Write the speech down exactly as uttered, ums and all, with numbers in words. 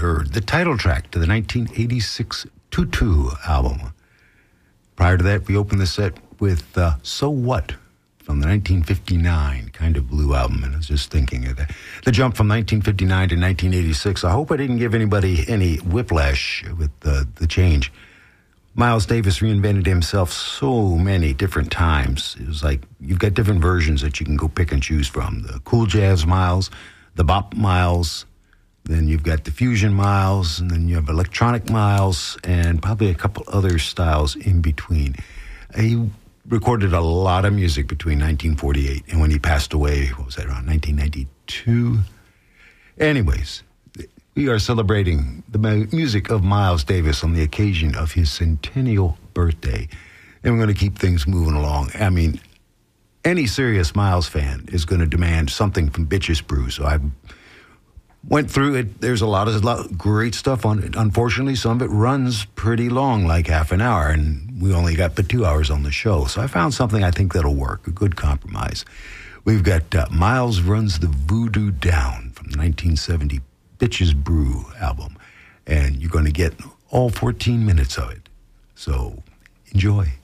heard the title track to the nineteen eighty-six Tutu album. Prior to that, we opened the set with uh, So What from the nineteen fifty-nine Kind of Blue album. And I was just thinking of that. The jump from nineteen fifty-nine to nineteen eighty-six. I hope I didn't give anybody any whiplash with the, the change. Miles Davis reinvented himself so many different times. It was like you've got different versions that you can go pick and choose from. The cool jazz Miles, the bop Miles, then you've got the fusion Miles, and then you have electronic Miles, and probably a couple other styles in between. He recorded a lot of music between nineteen forty-eight and when he passed away, what was that, around nineteen ninety-two? Anyways, we are celebrating the music of Miles Davis on the occasion of his centennial birthday. And we're going to keep things moving along. I mean, any serious Miles fan is going to demand something from Bitches Brew. So I went through it. There's a lot of, a lot of great stuff on it. Unfortunately, some of it runs pretty long, like half an hour. And we only got the two hours on the show. So I found something I think that'll work, a good compromise. We've got uh, Miles Runs the Voodoo Down from the nineteen seventy Bitches Brew album, and you're going to get all fourteen minutes of it. So enjoy.